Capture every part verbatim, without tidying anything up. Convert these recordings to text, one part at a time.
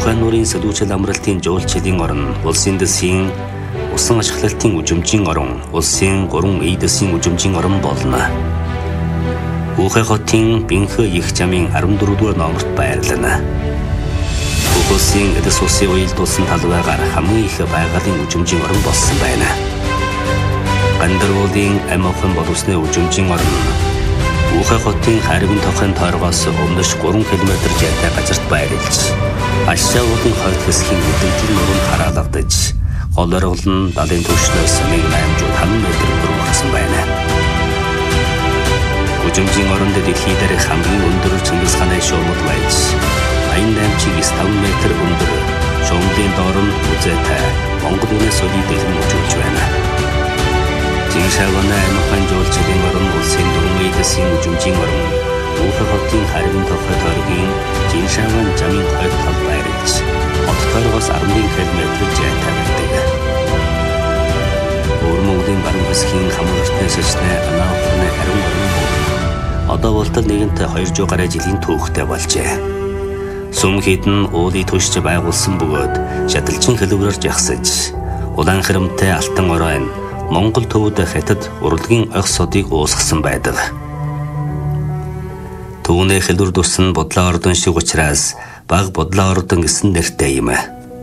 ухаан нуурын сэлүүчил амралтын жуулчлалын орон, улсын дэсийн усан ашиглалтын үжимжийн орон, улсын гурван эй дэсийн үжимжийн орон болно. Ухаан хотын Бэнхэ их замын арван дөрөвдүгээр номерт байрлана. Улсын эдэс улсын уял тулсан талбайгаар хамгийн их байгалийн үжимжийн орон болсон байна. Гандаруулын амихан боловсны үжимжийн орон Ухаан хотын харигын тохын тооргоос өмнөш гурван километр зайтай газарт байрлаж, Ашшаавуудын хойд хэсгийн өдөртийн нуруунд хараалгадаж, гол оргил нь далайн түвшнээс нэг аймагт хамт метр хүрсэн байна. Үжимжийн оронд дэлхийд дээрх хамгийн өндөр Чингис хааны шуумд байж, аяндаа Чингис таван метр өндөр, шуумдын доор нь үзээтэй Монгол үнэ солид дэлгэн үжүүлж байна. Жиншаавны аймагын жуулчлалын орон улсын дөрвөн эй дэсийн үжимжийн орон, Ухаан хотын харигын тохой тойргийн Жиншаавны замын хойд тал байрлаж, хот тойргоос арван километр зайтай байдаг. Монголын баруун хэсгийн хамгаалтын шашны анаавны харин орон одоо болтол нэгэнтээ хоёр зуун гаруй жилийн түүхтэй болжээ. Сүм хідэн уулыг төшж байгуулсан бөгөөд шаталчин хэлбэрээр жагсаж, улаан харамтай алтан оройн Монгол төвд хятад урлагийн ох содыг уусгасан байдаг. Түүний хэлбэр туссан бодлоо ордон шиг учраас баг бодлоо ордон гэсэн нэртэй юм.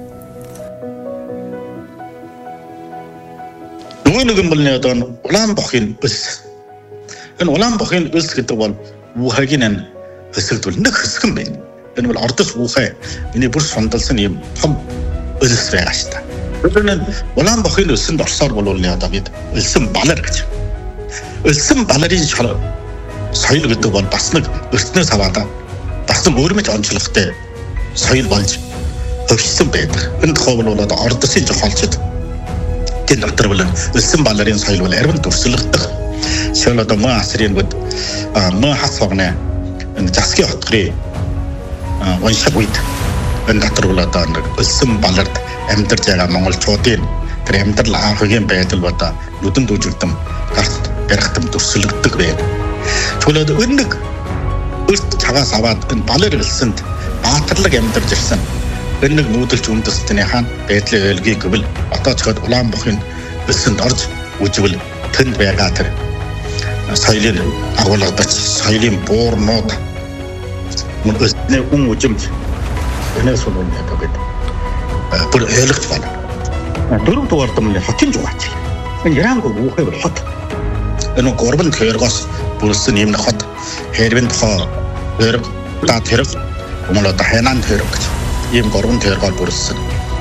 Нөгөө нэг юм бол нэг одоо Улаанбаахын өлс. Энэ Улаанбаахын өлс гэдэг бол Ухаагийн хэсэгдвэл нэг хэсэг юм байна. Энэ бол ордос Ухаа. Миний бүр сундалсан юм том өлс байгаа шүү дээ. Тэгэхээр Улаанбаахын өлсөнд орсоор бол нэг одоо бид өлсөн балар гэж. Өлсөн баларын соёл гэдэг бол бас нэг өртнөөс аваад бас нэг өөрмөж онцлогтой соёл болж хөгжсөн байдаг. Энэ тухай бол одоо ордосын жохолчд тэн дотор бол өлсөн баларын соёл бол арвин төрслөгдөх. Шил одоо мөн асрын гот мөн хасвагна энэ засгийн хотгорын уншиг үед энэ дотор бол одоо нэг өлсөн балард амьдарч байгаа монголчуудын тэр амьдрал анхгийн байдал одоо нүдэн дүүжигдэм гарт барихтам төрслөгддөг байв. Тэгвэл энэ нэг өрт цагаас аваад энэ балар өлсөнд баатарлаг амьдарч ирсэн. Энэ нэг нүүдэлч үндэстний хаан байдлын ойлгийг гэвэл одоо ч гэхэд Улаанбаахын өлсөнд орж үжвэл тэнд байгаа тэр соёлын агуулгадаж соёлын буурнууд мөн өлсний үн үжимж энэс бол нэг гэдэг бүр ойлгож байна. Дөрөв дугаард нь хотын жуугач. Энэ Яранг Ухаа бол хот. Энэ гурван тойргоос бүрсэн юм хот. Хэрвэн тохоо тойрог та тойрог өмнө одоо Ханан тойрог гэж ийм гурван тойргоор бүрсэн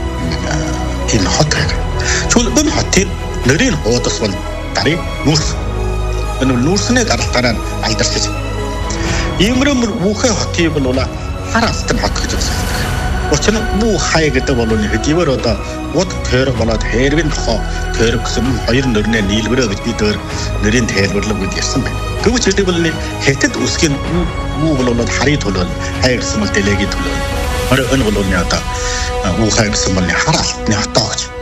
энэ хот байгаа. Тэгвэл энэ хотын нэрийн хуудас бол дарыг нүүрс. Энэ нүүрсний гаралтаараа алдарч байна. Иймэрхүү Ухаа хотыг бол хар алтан хот гэж үздэг. Учир нь Ухаа гэдэг бол хэдийгээр одоо уд тойрог болоод хэрвэн тохоо тойрог гэсэн хоёр нэрнээ нийлбэрээ гэж бид өөр нэрийн тайлбарлаг гэж ярьсан байна. Гэвч хэдий бол хятад үсгийн уу бол харийн төлөөл хай гэсэн бол дэлэгийн төлөөл. Орой энэ бол одоо Ухаа гэсэн бол хар алтны хотоо гэж